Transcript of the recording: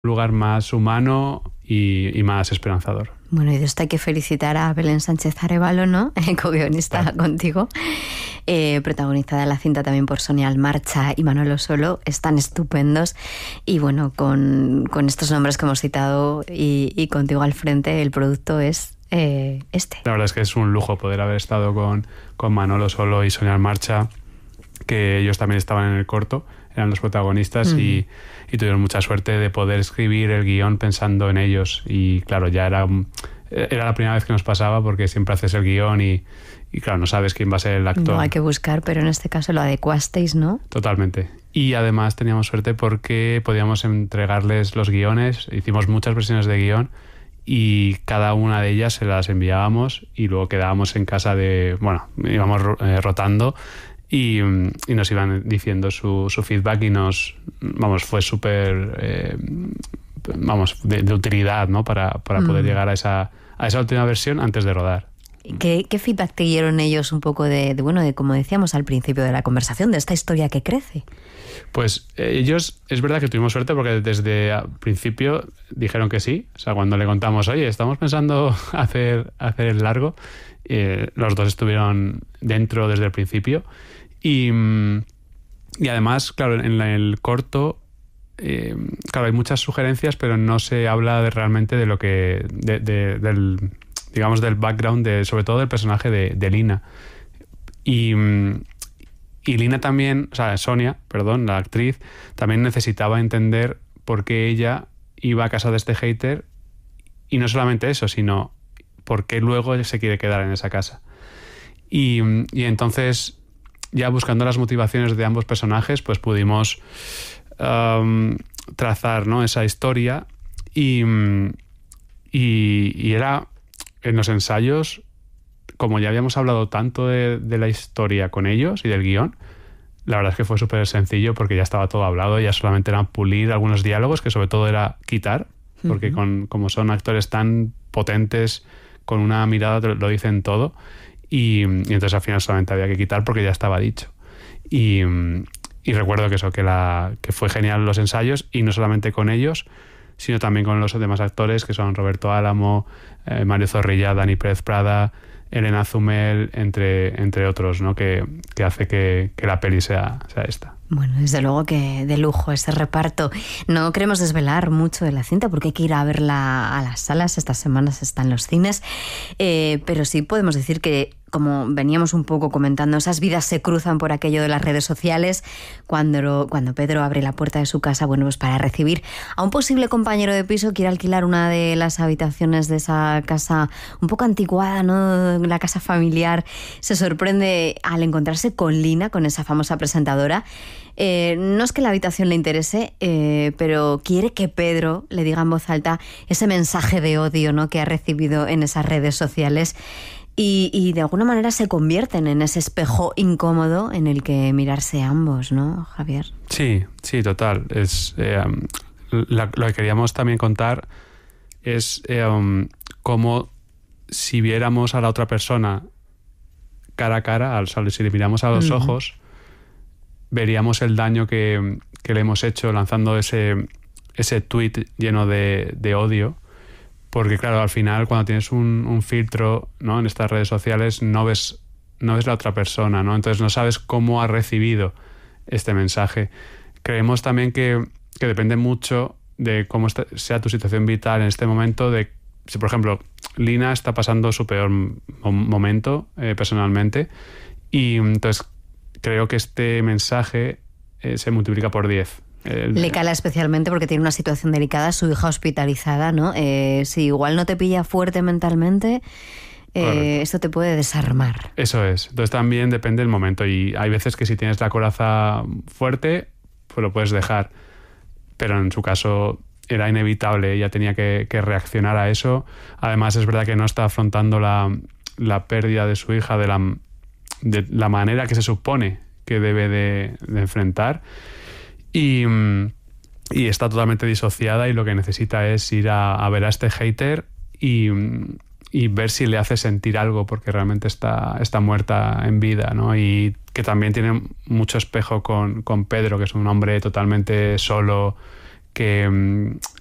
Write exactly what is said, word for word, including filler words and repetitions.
lugar más humano y, y más esperanzador. Bueno, y de esto hay que felicitar a Belén Sánchez Arévalo, ¿no? Co-guionista claro. contigo, eh, protagonista de la cinta también por Sonia Almarcha y Manolo Solo, están estupendos. Y bueno, con, con estos nombres que hemos citado y, y contigo al frente, el producto es eh, este. La verdad es que es un lujo poder haber estado con, con Manolo Solo y Sonia Almarcha, que ellos también estaban en el corto, eran los protagonistas mm. y, y tuvieron mucha suerte de poder escribir el guión pensando en ellos. Y claro, ya era, era la primera vez que nos pasaba, porque siempre haces el guión y, y claro, no sabes quién va a ser el actor. No hay que buscar, pero en este caso lo adecuasteis, ¿no? Totalmente. Y además teníamos suerte porque podíamos entregarles los guiones, hicimos muchas versiones de guión y cada una de ellas se las enviábamos y luego quedábamos en casa de, bueno, íbamos eh, rotando y, y nos iban diciendo su, su feedback y nos, vamos, fue súper, eh, vamos, de, de utilidad, ¿no? Para, para poder mm. llegar a esa, a esa última versión antes de rodar. ¿Qué, qué feedback te dieron ellos un poco de, de, bueno, de como decíamos al principio de la conversación, de esta historia que crece? Pues eh, ellos, es verdad que tuvimos suerte porque desde el principio dijeron que sí. O sea, cuando le contamos, oye, estamos pensando hacer, hacer el largo, eh, los dos estuvieron dentro desde el principio. Y, y además, claro, en el corto, eh, claro, hay muchas sugerencias, pero no se habla de, realmente de lo que, de, de, del, digamos, del background, de, sobre todo del personaje de, de Lina. Y, y Lina también, o sea, Sonia, perdón, la actriz, también necesitaba entender por qué ella iba a casa de este hater, y no solamente eso, sino por qué luego se quiere quedar en esa casa. Y, y entonces, ya buscando las motivaciones de ambos personajes, pues pudimos um, trazar, ¿no?, esa historia y, y, y era en los ensayos, como ya habíamos hablado tanto de, de la historia con ellos y del guión, la verdad es que fue súper sencillo porque ya estaba todo hablado, ya solamente era pulir algunos diálogos, que sobre todo era quitar, porque uh-huh. con, como son actores tan potentes, con una mirada lo dicen todo. Y, y entonces al final solamente había que quitar porque ya estaba dicho. Y, y recuerdo que eso, que, la, que fue genial los ensayos, y no solamente con ellos, sino también con los demás actores, que son Roberto Álamo, eh, Mario Zorrilla, Dani Pérez Prada, Elena Zumel, entre, entre otros, ¿no?, que, que hace que, que la peli sea, sea esta. Bueno, desde luego que de lujo ese reparto. No queremos desvelar mucho de la cinta porque hay que ir a verla a las salas. Estas semanas está en los cines. Eh, pero sí podemos decir que, como veníamos un poco comentando, esas vidas se cruzan por aquello de las redes sociales. Cuando, cuando Pedro abre la puerta de su casa, bueno, pues para recibir a un posible compañero de piso, quiere alquilar una de las habitaciones de esa casa un poco anticuada, ¿no?, la casa familiar. Se sorprende al encontrarse con Lina, con esa famosa presentadora. Eh, no es que la habitación le interese, eh, pero quiere que Pedro le diga en voz alta ese mensaje de odio, ¿no?, que ha recibido en esas redes sociales. Y, y de alguna manera se convierten en ese espejo incómodo en el que mirarse ambos, ¿no, Javier? Sí, sí, total. Es, eh, la, lo que queríamos también contar es eh, um, cómo, si viéramos a la otra persona cara a cara, al, si le miramos a los uh-huh. ojos, veríamos el daño que, que le hemos hecho lanzando ese, ese tuit lleno de, de odio. Porque claro, al final cuando tienes un, un filtro, ¿no?, en estas redes sociales, no ves, no ves la otra persona, ¿no? Entonces no sabes cómo ha recibido este mensaje. Creemos también que, que depende mucho de cómo está, sea tu situación vital en este momento. De si, por ejemplo, Lina está pasando su peor momento eh, personalmente, y entonces creo que este mensaje eh, se multiplica por diez. El... Le cala especialmente porque tiene una situación delicada, su hija hospitalizada, ¿no? Eh, si igual no te pilla fuerte mentalmente, eh, esto te puede desarmar. Eso es. Entonces también depende del momento, y hay veces que si tienes la coraza fuerte, pues lo puedes dejar. Pero en su caso era inevitable, ella tenía que, que reaccionar a eso. Además es verdad que no está afrontando la, la pérdida de su hija de la, de la manera que se supone que debe de, de enfrentar. Y, y está totalmente disociada, y lo que necesita es ir a, a ver a este hater y, y ver si le hace sentir algo, porque realmente está, está muerta en vida, ¿no? Y que también tiene mucho espejo con, con Pedro, que es un hombre totalmente solo, que,